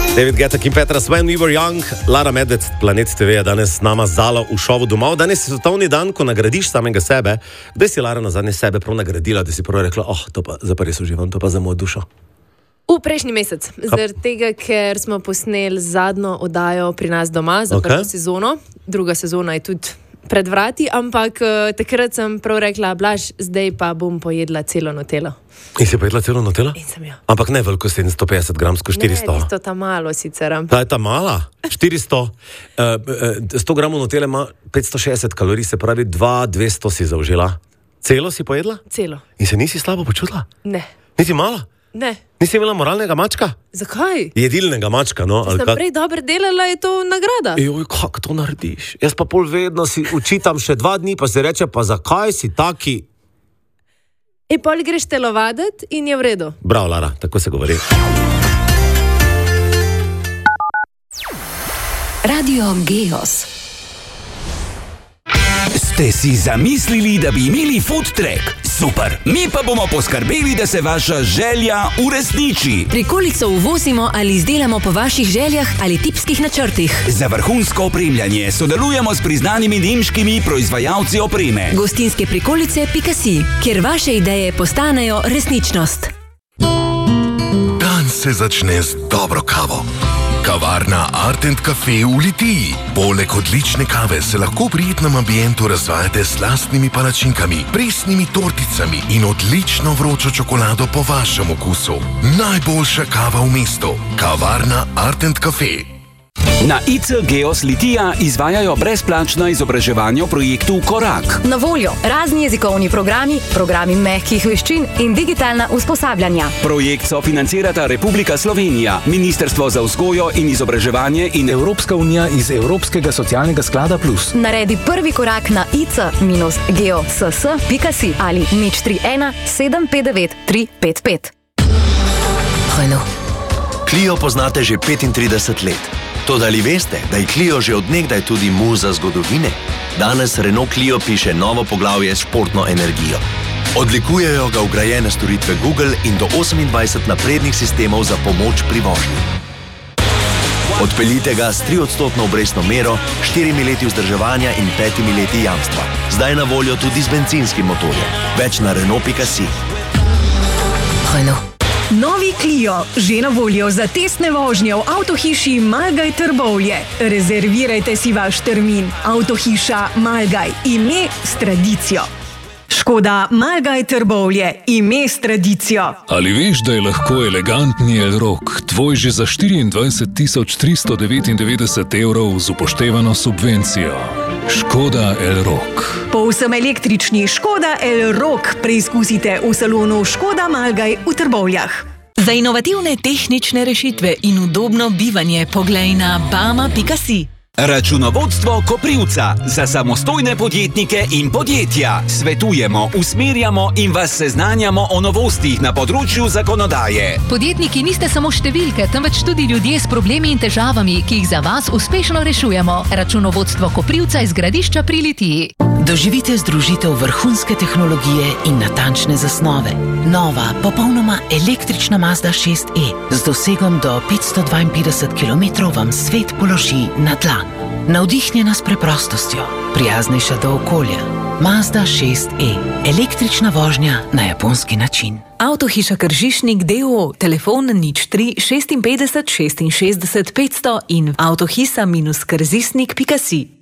David Guetta, Kim Petras, When We Were Young, Lara Medved, Planet TV je danes z nama Zala v šovu domov. Danes je svetovni dan, ko nagradiš samega sebe. Kdaj si Lara nazadnje sebe prav nagradila, da si prvo rekla, to pa za res uživam, to pa za mojo dušo? Prejšnji mesec, zaradi tega, ker smo posneli zadnjo oddajo pri nas doma za prvo sezono. Druga sezona je tudi pred vrati, ampak takrat sem prav rekla, Blaž, zdaj pa bom pojedla celo Nutelo. In si pojedla celo Nutelo? In sem jo. Ampak ne veliko 750 gramsko, 400. Ne, tisto ta malo sicer. Ta je ta mala? 400. 100 gramov Nutele ima 560 kalorij, se pravi 200 si zaužila. Celo si pojedla? Celo. In se nisi slabo počutila? Ne. Nisi mala? Ne. Nisi imela moralnega mačka? Zakaj? Jedilnega mačka, no? Če sem prej dobro delala, je to nagrada. Joj, kako to narediš? Jaz pa pol vedno si učitam še 2 dni, pa se reče, pa zakaj si taki? Pol greš telovaditi in je v redu. Bravo, Lara, tako se govori. Radio Geos. Ste si zamislili, da bi imeli food track? Super! Mi pa bomo poskrbeli, da se vaša želja uresniči. Prikolico uvozimo ali izdelamo po vaših željah ali tipskih načrtih. Za vrhunsko opremljanje sodelujemo s priznanimi nemškimi proizvajalci opreme. Gostinske prikolice.si, kjer vaše ideje postanejo resničnost. Dan se začne z dobro kavo. Kavarna Art & Cafe v Litiji. Poleg odlične kave se lahko v prijetnem ambientu razvajate s slastnimi palačinkami, presnimi torticami in odlično vročo čokolado po vašem okusu. Najboljša kava v mestu. Kavarna Art & Cafe. Na IC Geos Litija izvajajo brezplačno izobraževanje v projektu Korak. Na voljo razni jezikovni programi mehkih veščin in digitalna usposabljanja. Projekt sofinancirata Republika Slovenija, Ministrstvo za vzgojo in izobraževanje in Evropska unija iz Evropskega socialnega sklada Plus. Naredi prvi korak na ic-geoss.si ali 031 759 355. Renault. Clio poznate že 35 let. Toda ali veste, da je Clio že od nekdaj tudi muza zgodovine? Danes Renault Clio piše novo poglavje s športno energijo. Odlikujejo ga vgrajene storitve Google in do 28 naprednih sistemov za pomoč pri vožnji. Odpeljite ga s 3% obrestno mero, 4 leti vzdrževanja in 5 leti jamstva. Zdaj na voljo tudi z bencinskim motorjem. Več na Renault.si. Renault. Novi Clio, že na voljo za testne vožnje v avtohiši Malgaj Trbovlje. Rezervirajte si vaš termin. Avtohiša Malgaj, ime s tradicijo. Škoda Malgaj Trbovlje, ime s tradicijo. Ali veš, da je lahko elegantni Elrock tvoj že za 24 399 evrov z upoštevano subvencijo? Škoda Elrock. Povsem električni Škoda Elrock preizkusite v salonu Škoda Malgaj v Trbovljah. Za inovativne tehnične rešitve in udobno bivanje poglej na bama.si. Računovodstvo Koprivca za samostojne podjetnike in podjetja. Svetujemo, usmerjamo in vas seznanjamo o novostih na področju zakonodaje. Podjetniki niste samo številke, temveč tudi ljudje s problemi in težavami, ki jih za vas uspešno rešujemo. Računovodstvo Koprivca iz Gradišča pri Litiji. Doživite združitev vrhunske tehnologije in natančne zasnove. Nova, popolnoma električna Mazda 6e z dosegom do 552 km vam svet položi na dlan. Navdihnjena s preprostostjo, prijaznejša do okolja. Mazda 6e. Električna vožnja na japonski način. Avtohiša Kržišnik d.o.o. Telefon 03 56 66 500 in avtohisa-krzisnik.si.